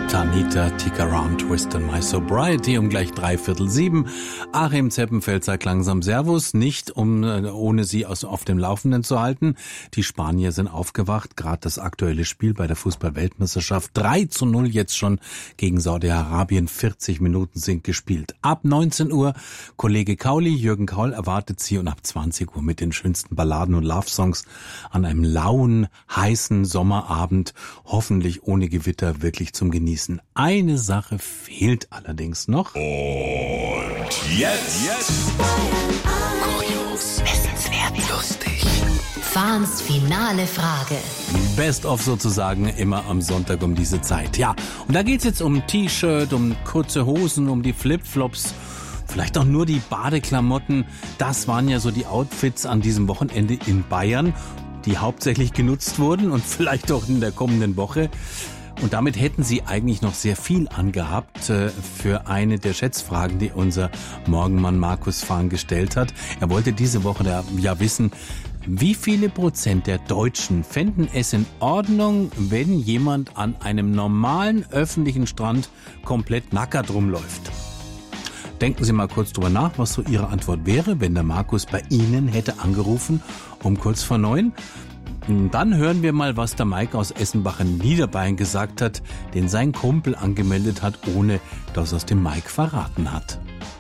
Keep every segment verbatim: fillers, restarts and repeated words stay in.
Tanita Tick Around Twist in My Sobriety um gleich dreiviertel sieben. Achim Zeppenfeld sagt langsam Servus, nicht um ohne Sie aus, auf dem Laufenden zu halten. Die Spanier sind aufgewacht, gerade das aktuelle Spiel bei der Fußball-Weltmeisterschaft. drei zu null jetzt schon gegen Saudi-Arabien, vierzig Minuten sind gespielt. Ab neunzehn Uhr Kollege Kauli, Jürgen Kaul erwartet Sie und ab zwanzig Uhr mit den schönsten Balladen und Love-Songs an einem lauen, heißen Sommerabend, hoffentlich ohne Gewitter, wirklich zum Genießen. Eine Sache fehlt allerdings noch. Und jetzt, jetzt. Kurios, wissenswert, lustig. Fahns finale Frage. Best of sozusagen immer am Sonntag um diese Zeit. Ja, und da geht's jetzt um T-Shirt, um kurze Hosen, um die Flipflops, vielleicht auch nur die Badeklamotten. Das waren ja so die Outfits an diesem Wochenende in Bayern, die hauptsächlich genutzt wurden und vielleicht auch in der kommenden Woche. Und damit hätten Sie eigentlich noch sehr viel angehabt äh, für eine der Schätzfragen, die unser Morgenmann Markus Fahn gestellt hat. Er wollte diese Woche da, ja wissen, wie viele Prozent der Deutschen fänden es in Ordnung, wenn jemand an einem normalen öffentlichen Strand komplett nackert rumläuft. Denken Sie mal kurz drüber nach, was so Ihre Antwort wäre, wenn der Markus bei Ihnen hätte angerufen um kurz vor neun. Dann hören wir mal, was der Mike aus Essenbach in Niederbayern gesagt hat, den sein Kumpel angemeldet hat, ohne dass er es dem Mike verraten hat.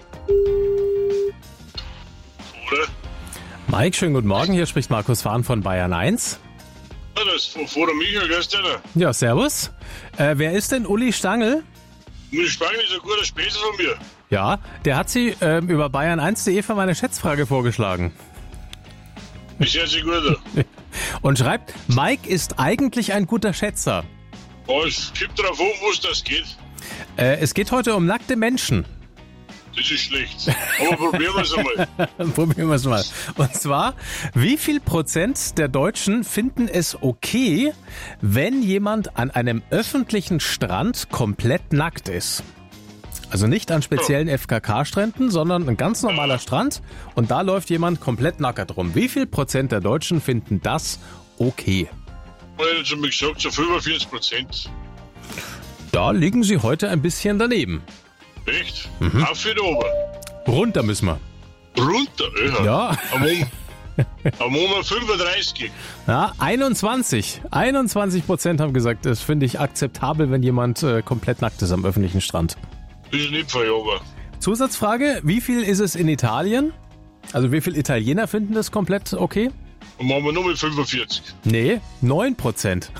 Oder? Mike, schönen guten Morgen. Hier spricht Markus Fahn von Bayern eins. Ja, das ist von vor der Michael, gestern. Ja, servus. Äh, wer ist denn Uli Stangl? Uli Stangl ist ein guter Späße von mir. Ja, der hat Sie äh, über bayern eins punkt de für meine Schätzfrage vorgeschlagen. Ist ja sehr gut. Und schreibt, Mike ist eigentlich ein guter Schätzer. Oh, es gibt drauf an, wo es das geht. Äh, es geht heute um nackte Menschen. Das ist schlecht. Aber probieren wir es einmal. Probieren wir es mal. Und zwar, wie viel Prozent der Deutschen finden es okay, wenn jemand an einem öffentlichen Strand komplett nackt ist? Also nicht an speziellen F K K-Stränden, sondern ein ganz normaler Strand und da läuft jemand komplett nackert rum. Wie viel Prozent der Deutschen finden das okay? Ich hätte schon mal gesagt, so fünfundvierzig Prozent. Da liegen Sie heute ein bisschen daneben. Echt? Mhm. Auf wieder oben. Runter müssen wir. Runter? Ja. Ja. Am Moment fünfunddreißig. Ja, einundzwanzig. einundzwanzig Prozent haben gesagt, das finde ich akzeptabel, wenn jemand äh, komplett nackt ist am öffentlichen Strand. Das ist nicht verjagt. Zusatzfrage, wie viel ist es in Italien? Also wie viele Italiener finden das komplett okay? Dann machen wir nur mit fünfundvierzig. Nee, neun Prozent.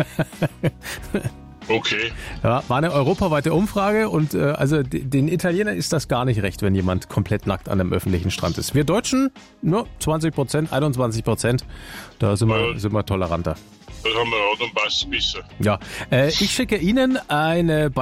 Okay. Ja, war eine europaweite Umfrage und äh, also d- den Italienern ist das gar nicht recht, wenn jemand komplett nackt an einem öffentlichen Strand ist. Wir Deutschen, nur zwanzig Prozent, einundzwanzig Prozent, da sind wir, Ja. sind wir toleranter. Das haben wir auch, dann passt es besser. Ja, äh, ich schicke Ihnen eine